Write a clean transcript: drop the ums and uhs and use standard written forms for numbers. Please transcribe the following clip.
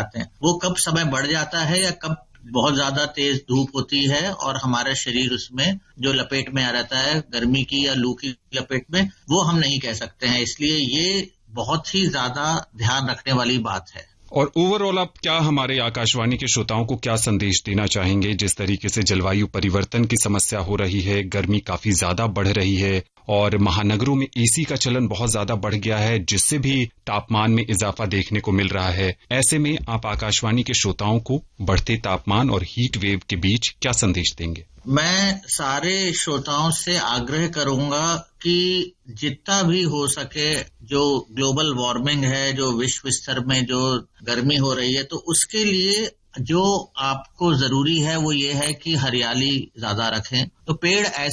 चाहते हैं। वो कब समय बढ़ जाता है या कब बहुत ज्यादा तेज धूप होती है और हमारा शरीर उसमें जो लपेट में आ रहता है गर्मी की या लू की लपेट में, वो हम नहीं कह सकते हैं। इसलिए ये बहुत ही ज्यादा ध्यान रखने वाली बात है। और ओवरऑल आप क्या हमारे आकाशवाणी के श्रोताओं को क्या संदेश देना चाहेंगे? जिस तरीके से जलवायु परिवर्तन की समस्या हो रही है, गर्मी काफी ज्यादा बढ़ रही है और महानगरों में एसी का चलन बहुत ज्यादा बढ़ गया है, जिससे भी तापमान में इजाफा देखने को मिल रहा है। ऐसे में आप आकाशवाणी के श्रोताओं को बढ़ते तापमान और हीट वेव के बीच क्या संदेश देंगे? मैं सारे श्रोताओं से आग्रह करूंगा कि जितना भी हो सके, जो ग्लोबल वार्मिंग है, जो विश्व स्तर में जो गर्मी हो रही है, तो उसके लिए जो आपको जरूरी है वो ये है कि हरियाली ज्यादा रखें। तो पेड़